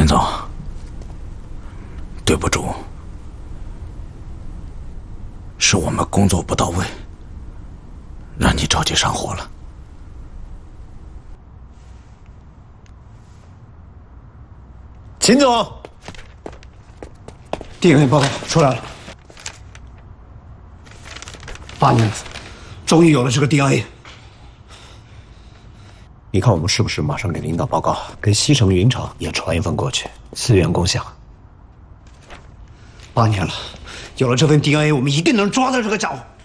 秦总，对不住，是我们工作不到位，让你着急上火了。 秦总 ，DNA 报告出来了，8年了，终于有了这个 DNA。你看我们是不是马上给领导报告，给西城云厂也传一份过去，资源共享。8年了，有了这份 DNA，我们一定能抓到这个家伙。